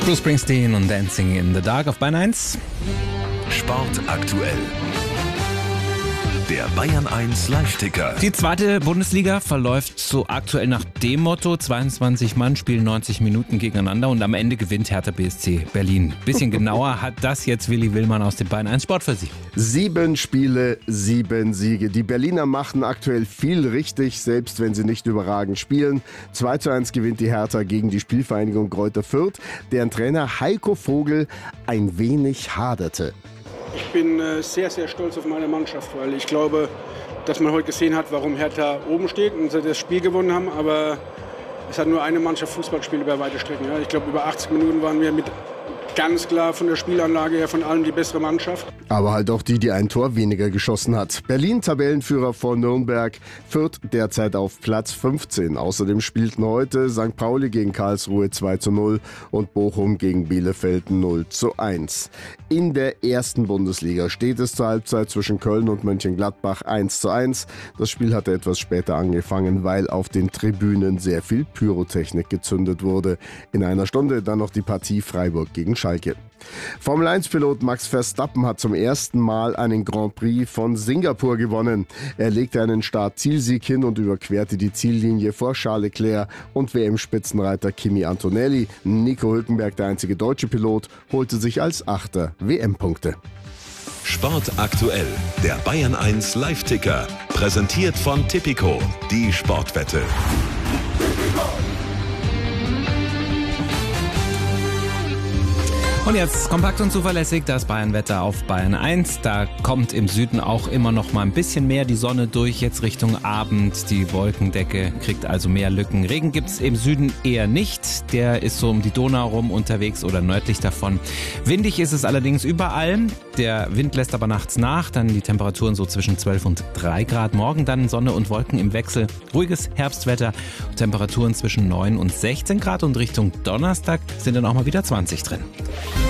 Bruce Springsteen und Dancing in the Dark auf Bayern 1. Sport aktuell. Der Bayern 1 Live-Ticker. Die zweite Bundesliga verläuft so aktuell nach dem Motto: 22 Mann spielen 90 Minuten gegeneinander und am Ende gewinnt Hertha BSC Berlin. Bisschen genauer hat das jetzt Willi Willmann aus dem Bayern 1 Sport für Sie. 7 Spiele, 7 Siege. Die Berliner machen aktuell viel richtig, selbst wenn sie nicht überragend spielen. 2:1 gewinnt die Hertha gegen die Spielvereinigung Greuther Fürth, deren Trainer Heiko Vogel ein wenig haderte. Ich bin sehr, sehr stolz auf meine Mannschaft, weil ich glaube, dass man heute gesehen hat, warum Hertha oben steht und sie das Spiel gewonnen haben. Aber es hat nur eine Mannschaft Fußball gespielt über weite Strecken. Ja. Ich glaube, über 80 Minuten waren wir mit ganz klar von der Spielanlage her von allen die bessere Mannschaft. Aber halt auch die ein Tor weniger geschossen hat. Berlin Tabellenführer vor Nürnberg, Fürth derzeit auf Platz 15. Außerdem spielten heute St. Pauli gegen Karlsruhe 2:0 und Bochum gegen Bielefeld 0:1. In der ersten Bundesliga steht es zur Halbzeit zwischen Köln und Mönchengladbach 1:1. Das Spiel hatte etwas später angefangen, weil auf den Tribünen sehr viel Pyrotechnik gezündet wurde. In einer Stunde dann noch die Partie Freiburg gegen Schalke. Formel-1-Pilot Max Verstappen hat zum ersten Mal einen Grand Prix von Singapur gewonnen. Er legte einen Start-Zielsieg hin und überquerte die Ziellinie vor Charles Leclerc und WM-Spitzenreiter Kimi Antonelli. Nico Hülkenberg, der einzige deutsche Pilot, holte sich als Achter WM-Punkte. Sport aktuell. Der Bayern 1 Live-Ticker. Präsentiert von Tipico, die Sportwette. Und jetzt kompakt und zuverlässig das Bayern-Wetter auf Bayern 1. Da kommt im Süden auch immer noch mal ein bisschen mehr die Sonne durch, jetzt Richtung Abend. Die Wolkendecke kriegt also mehr Lücken. Regen gibt's im Süden eher nicht. Der ist so um die Donau rum unterwegs oder nördlich davon. Windig ist es allerdings überall. Der Wind lässt aber nachts nach. Dann die Temperaturen so zwischen 12 und 3 Grad. Morgen dann Sonne und Wolken im Wechsel. Ruhiges Herbstwetter. Temperaturen zwischen 9 und 16 Grad. Und Richtung Donnerstag sind dann auch mal wieder 20 drin.